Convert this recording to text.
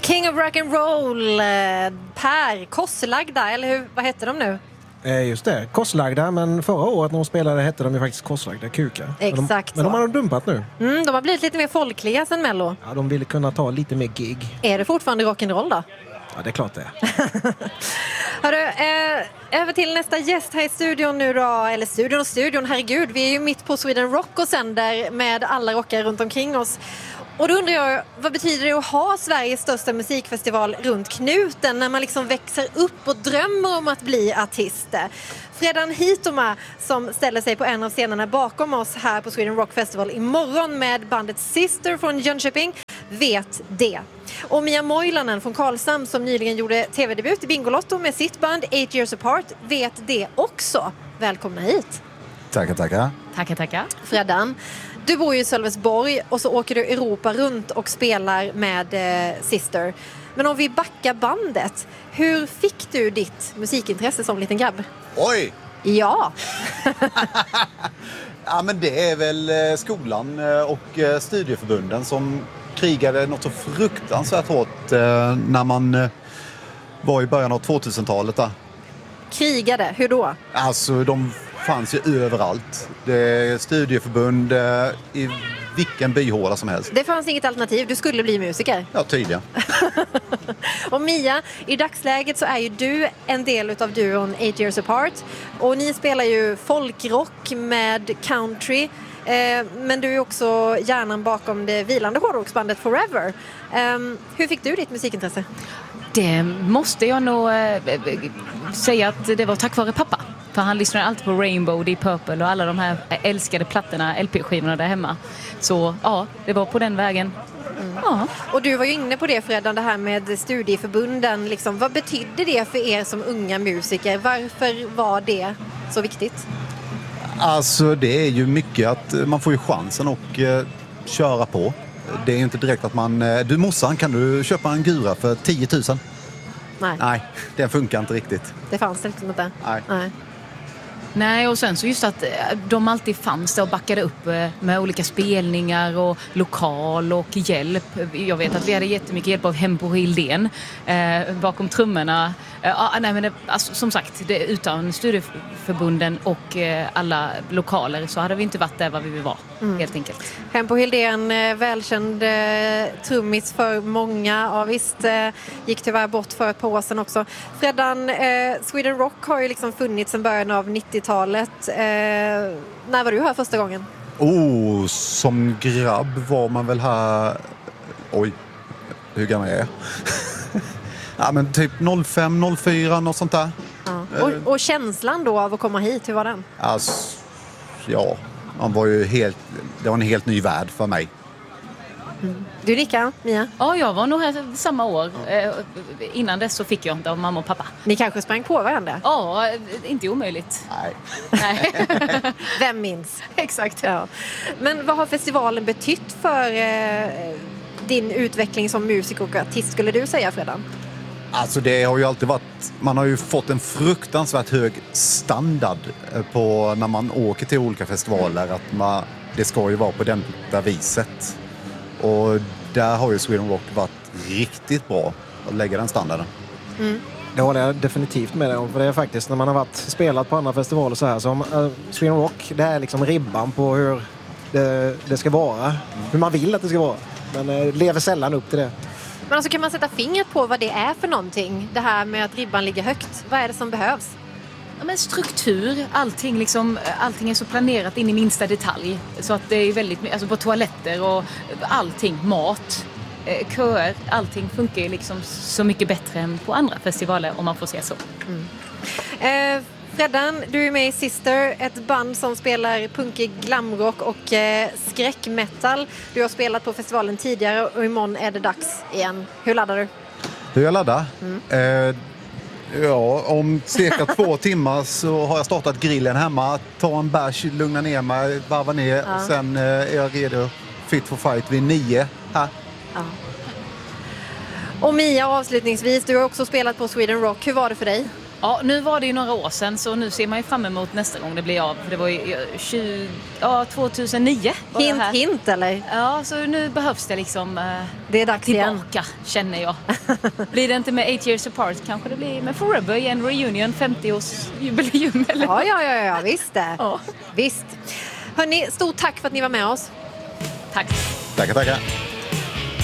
King of Rock'n'Roll, Per Korslagda, eller hur, vad heter de nu? Just det, Korslagda, men förra året när de spelade hette de ju faktiskt Korslagda Kukar. Exakt. Men de har dumpat nu. De har blivit lite mer folkliga sen Mello. Ja, de ville kunna ta lite mer gig. Är det fortfarande rock'n'roll då? Ja, det är klart det. Hörru, över till nästa gäst här i studion nu då. Eller studion, herregud. Vi är ju mitt på Sweden Rock och sänder med alla rockare runt omkring oss. Och då undrar jag, vad betyder det att ha Sveriges största musikfestival runt knuten när man liksom växer upp och drömmer om att bli artist? Fredan Hitoma, som ställer sig på en av scenerna bakom oss här på Sweden Rock Festival imorgon med bandet Sister från Jönköping, vet det. Och Mia Moilanen från Karlshamn, som nyligen gjorde tv-debut i Bingolotto med sitt band 8 Years Apart, vet det också. Välkomna hit. Tackar. Fredan, du bor ju i Sölvesborg och så åker du Europa runt och spelar med Sister. Men om vi backar bandet, hur fick du ditt musikintresse som liten grabb? Oj! Ja. Ja, men det är väl skolan och studieförbunden som krigade något så fruktansvärt hårt när man var i början av 2000-talet där. Krigade? Hur då? Alltså, de fanns ju överallt. Det är studieförbund i vilken byhåla som helst. Det fanns inget alternativ, du skulle bli musiker. Ja, tydligen. Och Mia, i dagsläget så är ju du en del av duon 8 Years Apart. Och ni spelar ju folkrock med country. Men du är också hjärnan bakom det vilande hårdrocksbandet Forever. Hur fick du ditt musikintresse? Det måste jag nog säga att det var tack vare pappa. För han lyssnade alltid på Rainbow, Deep Purple och alla de här älskade plattorna, LP-skivorna där hemma. Så ja, det var på den vägen. Ja. Och du var ju inne på det, Fredan, det här med studieförbunden. Liksom, vad betydde det för er som unga musiker? Varför var det så viktigt? Alltså, det är ju mycket att man får ju chansen att köra på. Det är ju inte direkt att man... Du morsan, kan du köpa en gura för 10 000? Nej, det funkar inte riktigt. Det fanns liksom inte. Nej, och sen så just att de alltid fanns där och backade upp med olika spelningar och lokal och hjälp. Jag vet att vi hade jättemycket hjälp av Hempo Hildén bakom trummorna. Alltså, som sagt, utan studieförbunden och alla lokaler så hade vi inte varit där vad vi vill vara, helt enkelt. Hempo Hildén, välkänd trummis för många. Ja, visst, gick tyvärr bort för ett par år sedan också. Fredan, Sweden Rock har ju liksom funnits sedan början av 90-talet. När var du här första gången? Som grabb var man väl här... Oj, hur gammal är jag? Ja, men typ 05, 04, något sånt där. Ja. Och känslan då av att komma hit, hur var den? Alltså, ja, det var en helt ny värld för mig. Du Rika, Mia? Ja, jag var nog här samma år. Innan dess så fick jag inte av mamma och pappa. Ni kanske sprang på varandra? Ja, inte omöjligt. Nej. Vem minns? Exakt. Ja. Men vad har festivalen betytt för din utveckling som musiker och artist, skulle du säga, Fredan? Alltså, det har ju alltid varit... Man har ju fått en fruktansvärt hög standard på när man åker till olika festivaler. Att det ska ju vara på den viset. Och där har ju Sweden Rock varit riktigt bra att lägga den standarden. Det håller jag definitivt med dig om. För det är faktiskt när man har spelat på andra festivaler så här som Sweden Rock, det är liksom ribban på hur det ska vara. Hur man vill att det ska vara. Men lever sällan upp till det. Men alltså, kan man sätta fingret på vad det är för någonting? Det här med att ribban ligger högt. Vad är det som behövs? Ja, men struktur, allting är så planerat in i minsta detalj. Så att det är väldigt, alltså på toaletter och allting, mat, köer, allting funkar ju liksom så mycket bättre än på andra festivaler, om man får säga så. Fredan, du är med i Sister, ett band som spelar punkig glamrock och skräckmetal. Du har spelat på festivalen tidigare och imorgon är det dags igen. Hur laddar du? Hur jag laddar? Ja, om cirka 2 timmar så har jag startat grillen hemma. Ta en bärs, lugna ner mig, varva ner. Och sen är jag redo, fit for fight vid 9 här. Ja. Och Mia, avslutningsvis, du har också spelat på Sweden Rock. Hur var det för dig? Ja, nu var det ju några år sedan, så nu ser man ju fram emot nästa gång det blir av. För det var ju 2009. Var Hint, det här. hint eller? Ja, så nu behövs det liksom Det är dags igen. tillbaka, känner jag. Blir det inte med 8 years apart, kanske det blir med Forever i en reunion, 50-årsjubileum eller? Ja, visst det. Ja. Visst. Hörrni, stort tack för att ni var med oss. Tack. Tackar.